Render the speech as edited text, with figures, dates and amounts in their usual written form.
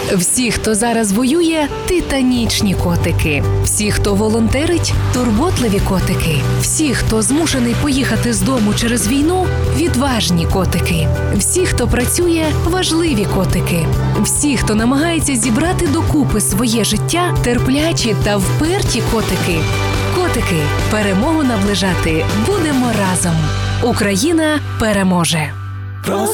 Всі, хто зараз воює – титанічні котики. Всі, хто волонтерить – турботливі котики. Всі, хто змушений поїхати з дому через війну – відважні котики. Всі, хто працює – важливі котики. Всі, хто намагається зібрати докупи своє життя – терплячі та вперті котики. Котики, перемогу наближати будемо разом. Україна переможе.